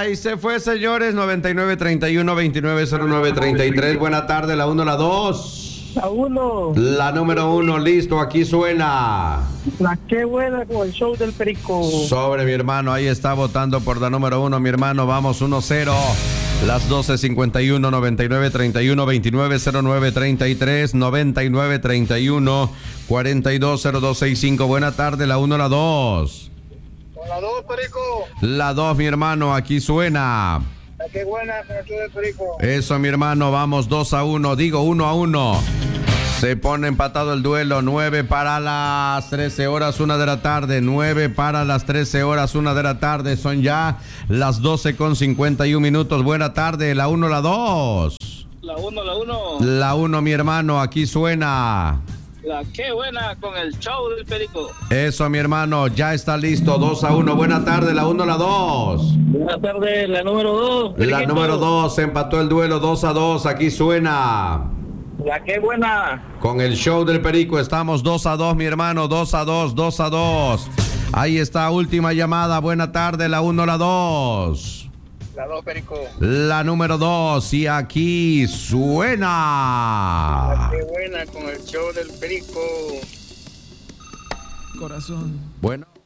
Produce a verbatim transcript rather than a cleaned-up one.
Ay, se fue, señores. noventa y nueve, treinta y uno, veintinueve, cero nueve, treinta y tres. Buena tarde, la uno, la dos. La uno. La número uno, listo, aquí suena. La qué buena con el show del Perico. Sobre, mi hermano, ahí está votando por la número uno, mi hermano. Vamos, uno cero. Las doce cincuenta y uno, noventa y nueve, treinta y uno, veintinueve, cero nueve, treinta y tres, noventa y nueve, treinta y uno, cuarenta y dos, cero dos sesenta y cinco. Buena tarde, la uno, la dos. La dos, Perico. La dos, mi hermano, aquí suena. La qué buena con el show del Perico. Eso, mi hermano, vamos dos a uno, digo uno a uno. Se pone empatado el duelo, nueve para las trece horas, una de la tarde, nueve para las trece horas, una de la tarde, son ya las doce con cincuenta y un minutos. Buena tarde, la uno, la dos. La uno, la uno. La uno, mi hermano, aquí suena. La qué buena con el show del Perico. Eso, mi hermano, ya está listo, dos a uno. Buena tarde, la uno, la dos. Buenas tardes, la número dos. La número dos, se empató el duelo, dos a dos, aquí suena. La qué buena. Con el show del Perico estamos dos a dos, mi hermano, dos a dos, dos a dos. Ahí está, última llamada, buena tarde, la uno, la dos. La dos, Perico. La número dos, y aquí suena. La qué buena con el show del Perico. Corazón. Bueno.